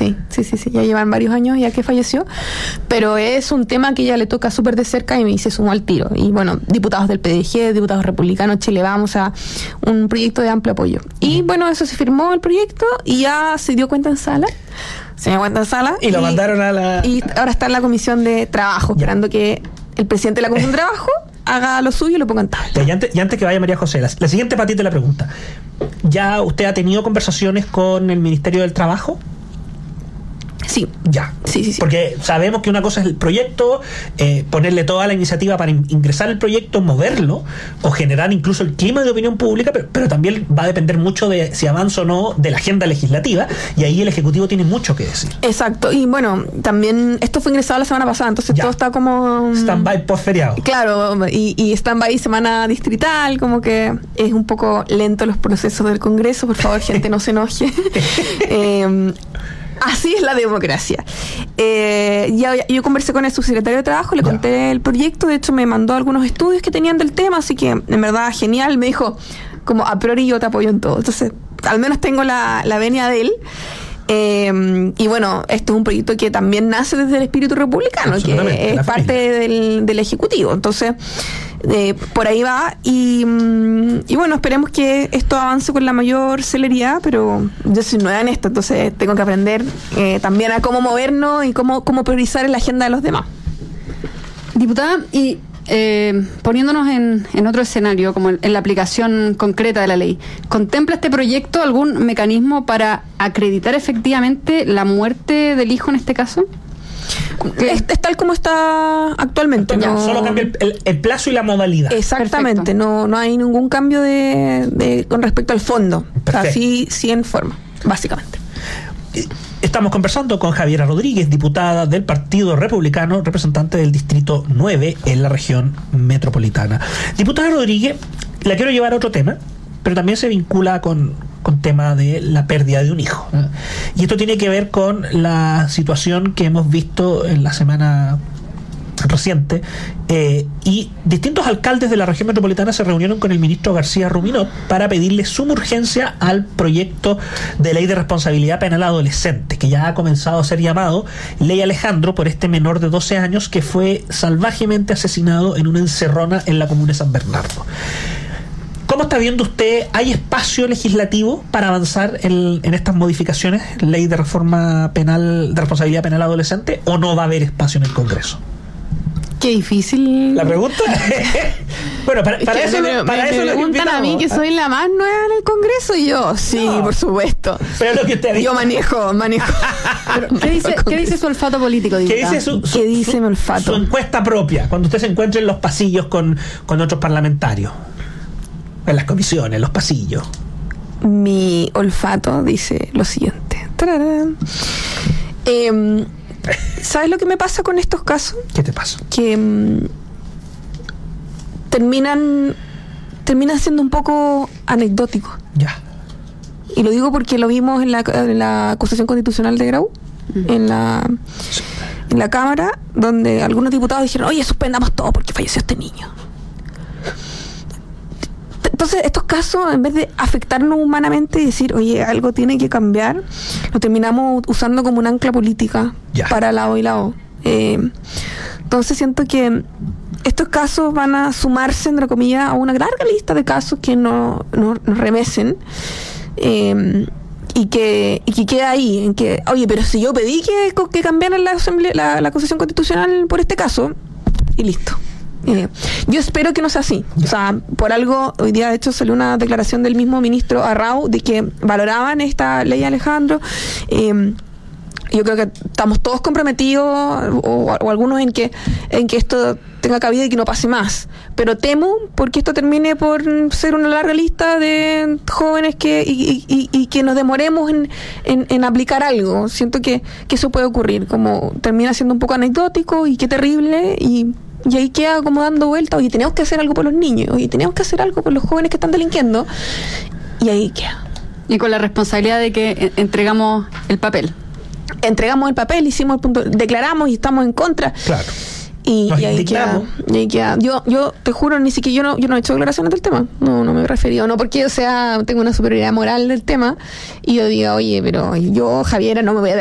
Sí, ya llevan varios años ya que falleció, pero es un tema que ella le toca súper de cerca y se sumó al tiro. Y bueno, diputados del PDG, diputados republicanos, Chile Vamos, a un proyecto de amplio apoyo. Y bueno, eso se firmó el proyecto y ya se dio cuenta en sala. Se dio cuenta en sala. Y lo mandaron a la... Y ahora está en la Comisión de Trabajo, esperando que el presidente de la Comisión de Trabajo haga lo suyo y lo ponga en tabla. Y antes que vaya María José, la siguiente patita de la pregunta. ¿Ya usted ha tenido conversaciones con el Ministerio del Trabajo? Sí. Ya. Sí. Porque sabemos que una cosa es el proyecto, ponerle toda la iniciativa para ingresar el proyecto, moverlo, o generar incluso el clima de opinión pública, pero también va a depender mucho de si avanza o no de la agenda legislativa, y ahí el Ejecutivo tiene mucho que decir. Exacto. Y bueno, también esto fue ingresado la semana pasada, entonces todo está como... Stand-by post-feriado. Claro, y stand-by semana distrital, como que es un poco lento los procesos del Congreso, por favor, gente, no se enoje. Así es la democracia. Yo conversé con el subsecretario de Trabajo, le conté el proyecto, de hecho me mandó algunos estudios que tenían del tema, así que en verdad genial, me dijo como a priori yo te apoyo en todo, entonces al menos tengo la venia de él. Y bueno, esto es un proyecto que también nace desde el espíritu republicano, que es parte del Ejecutivo, entonces por ahí va y bueno, esperemos que esto avance con la mayor celeridad, pero yo soy nueva en esto, entonces tengo que aprender también a cómo movernos y cómo priorizar en la agenda de los demás. Diputada, y poniéndonos en otro escenario, como en la aplicación concreta de la ley, ¿contempla este proyecto algún mecanismo para acreditar efectivamente la muerte del hijo en este caso? Es tal como está actualmente. Solo cambia el plazo y la modalidad. Exactamente, no hay ningún cambio con respecto al fondo. O sea, sí en forma, básicamente. Estamos conversando con Javiera Rodríguez, diputada del Partido Republicano, representante del Distrito 9 en la región metropolitana. Diputada Rodríguez, la quiero llevar a otro tema, pero también se vincula con tema de la pérdida de un hijo. Y esto tiene que ver con la situación que hemos visto en la semana reciente, y distintos alcaldes de la región metropolitana se reunieron con el ministro García Ruminot para pedirle suma urgencia al proyecto de ley de responsabilidad penal adolescente, que ya ha comenzado a ser llamado Ley Alejandro por este menor de 12 años que fue salvajemente asesinado en una encerrona en la comuna de San Bernardo. ¿Cómo está viendo usted? ¿Hay espacio legislativo para avanzar en estas modificaciones, ley de reforma penal, de responsabilidad penal adolescente, o no va a haber espacio en el Congreso? Qué difícil. ¿La pregunta? Bueno, para eso me preguntan a mí que soy la más nueva en el Congreso y yo, sí, no, por supuesto. Pero lo que usted dice. Yo manejo. ¿Qué dice su olfato político, diputada? ¿Qué dice mi olfato? Su encuesta propia, cuando usted se encuentra en los pasillos con otros parlamentarios, en las comisiones, en los pasillos. Mi olfato dice lo siguiente. ¿Sabes lo que me pasa con estos casos? ¿Qué te pasa? Que terminan siendo un poco anecdóticos. Ya. Y lo digo porque lo vimos en la acusación constitucional de Grau, en la Cámara, donde algunos diputados dijeron, oye, suspendamos todo porque falleció este niño. Entonces, estos casos, en vez de afectarnos humanamente y decir, oye, algo tiene que cambiar, lo terminamos usando como un ancla política para lado y lado. Entonces, siento que estos casos van a sumarse, entre comillas, a una larga lista de casos que nos remecen y que queda ahí, en que, oye, pero si yo pedí que cambiaran la acusación constitucional por este caso, y listo. Yo espero que no sea así. O sea, por algo, hoy día de hecho salió una declaración del mismo ministro Arrau de que valoraban esta ley Alejandro. Yo creo que estamos todos comprometidos o algunos en que esto tenga cabida y que no pase más, pero temo porque esto termine por ser una larga lista de jóvenes y que nos demoremos en aplicar algo. Siento que eso puede ocurrir, como termina siendo un poco anecdótico y qué terrible, y ahí queda como dando vueltas. Oye, tenemos que hacer algo por los niños, oye, tenemos que hacer algo por los jóvenes que están delinquiendo, y ahí queda. Y con la responsabilidad de que entregamos el papel, hicimos el punto, declaramos y estamos en contra. Claro. Y ahí queda. Yo te juro, ni siquiera yo no he hecho declaraciones del tema. No me he referido. No porque yo tengo una superioridad moral del tema y yo diga, oye, pero yo, Javiera, no me voy a